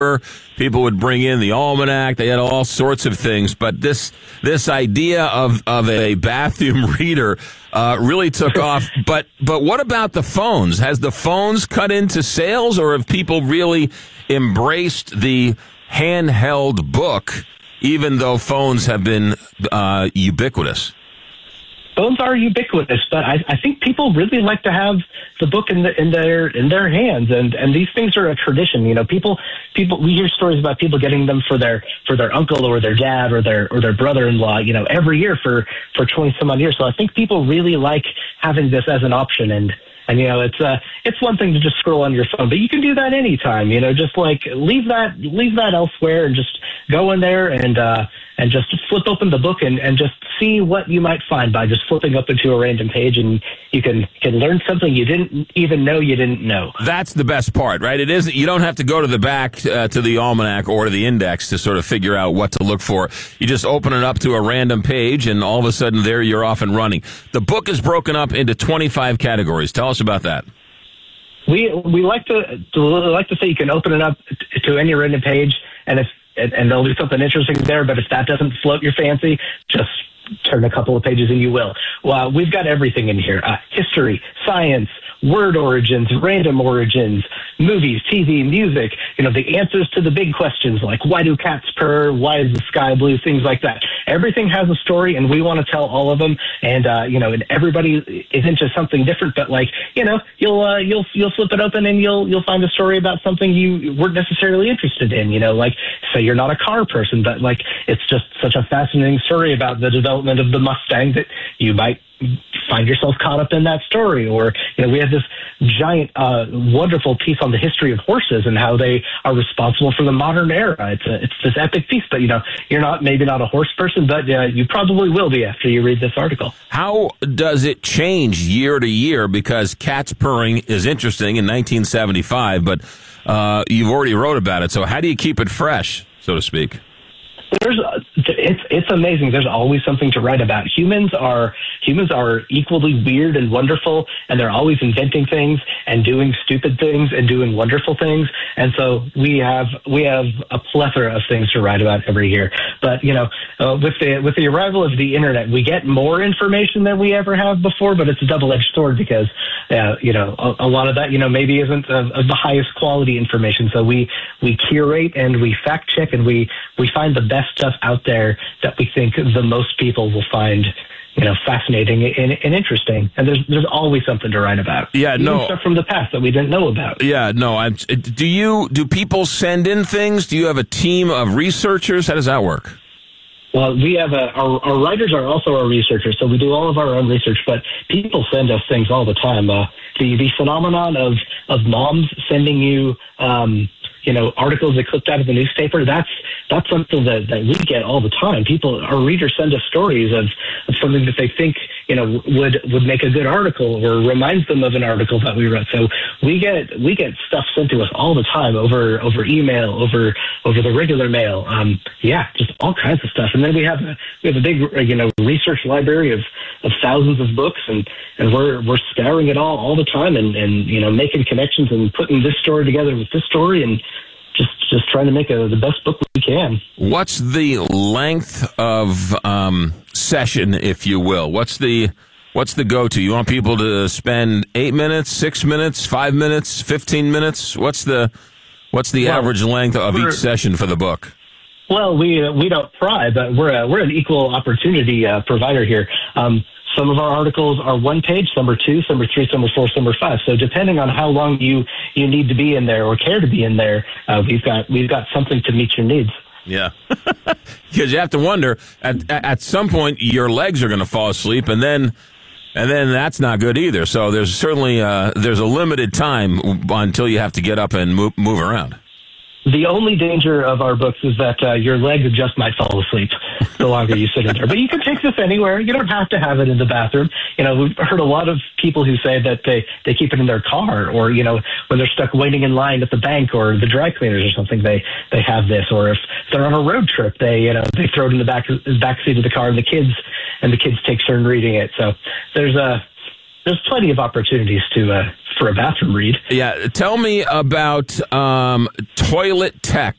reader. People would bring in the almanac. They had all sorts of things. But this idea of a bathroom reader really took off. But what about the phones? Has the phones cut into sales, or have people really embraced the handheld book, even though phones have been ubiquitous? Phones are ubiquitous, but I think people really like to have the book in their hands, and these things are a tradition. You know, people we hear stories about people getting them for their uncle or their dad or their brother-in-law. You know, every year for 20 some odd years. So I think people really like having this as an option, and you know, it's one thing to just scroll on your phone, but you can do that anytime. You know, just like leave that elsewhere and just go in there and just flip open the book and just see what you might find by just flipping up into a random page, and you can learn something you didn't even know you didn't know. That's the best part, right? It isn't. You don't have to go to the back to the almanac or to the index to sort of figure out what to look for. You just open it up to a random page, and all of a sudden there you're off and running. The book is broken up into 25 categories. Tell us about that. We like to say you can open it up to any random page, and there'll be something interesting there. But if that doesn't float your fancy, just turn a couple of pages and you will. Well, we've got everything in here: history, science, word origins, random origins, movies, TV, music. You know, the answers to the big questions like why do cats purr, why is the sky blue, things like that. Everything has a story, and we want to tell all of them. And you know, and everybody is into something different. But like, you know, you'll flip it open and you'll find a story about something you weren't necessarily interested in. You know, like say you're not a car person, but like it's just such a fascinating story about the development of the Mustang that you might find yourself caught up in that story. Or, you know, we have this giant, wonderful piece on the history of horses and how they are responsible for the modern era. It's this epic piece, but, you know, you're maybe not a horse person, but you probably will be after you read this article. How does it change year to year? Because cats purring is interesting in 1975, but you've already wrote about it. So how do you keep it fresh, so to speak? It's amazing. There's always something to write about. Humans are equally weird and wonderful, and they're always inventing things and doing stupid things and doing wonderful things. And so we have a plethora of things to write about every year. But you know, with the arrival of the internet, we get more information than we ever have before. But it's a double-edged sword because you know, a lot of that, you know, maybe isn't of the highest quality information. So we curate and we fact check and we find the best stuff out there that we think the most people will find, you know, fascinating and interesting. And there's always something to write about. Yeah, even stuff from the past that we didn't know about. Yeah, no. Do people send in things? Do you have a team of researchers? How does that work? Well, we have our writers are also our researchers, so we do all of our own research. But people send us things all the time. The phenomenon of moms sending you, you know, articles they clipped out of the newspaper. That's something that we get all the time. Our readers send us stories of something that they think, you know, would make a good article or reminds them of an article that we wrote. So we get stuff sent to us all the time over email, over the regular mail. Just all kinds of stuff. And then we have a big, you know, research library of thousands of books, and we're scouring it all the time and you know, making connections and putting this story together with this story and just trying to make the best book we can. What's the length of session, if you will? What's the go-to? You want people to spend 8 minutes, 6 minutes, 5 minutes, 15 minutes? What's the average length of each session for the book? Well, we don't pry, but we're an equal opportunity provider here. Some of our articles are 1 page, some are 2, some are 3, some are 4, some are 5. So depending on how long you need to be in there or care to be in there, we've got something to meet your needs. Yeah, because you have to wonder at some point your legs are going to fall asleep, and then that's not good either. So there's certainly there's a limited time until you have to get up and move around. The only danger of our books is that your legs just might fall asleep the longer you sit in there. But you can take this anywhere. You don't have to have it in the bathroom. You know, we've heard a lot of people who say that they keep it in their car, or, you know, when they're stuck waiting in line at the bank or the dry cleaners or something, they have this. Or if they're on a road trip, they throw it in the back seat of the car, and the kids take turn reading it. So there's plenty of opportunities for a bathroom read. Yeah, tell me about toilet tech.